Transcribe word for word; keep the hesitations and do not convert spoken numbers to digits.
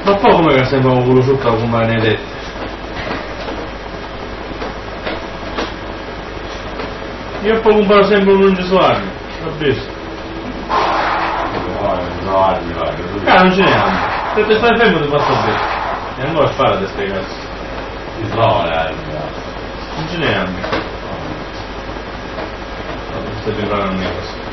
Ma poi come che sembra un culo sotto come maledetto? Io poi comparo sempre un gesuarmi, l'ho visto. Ah, non ce ne hanno. Se te stai fermo ti posso dire. E ancora spara queste cazzo. Non ce ne hanno. Stai preparando una cosa.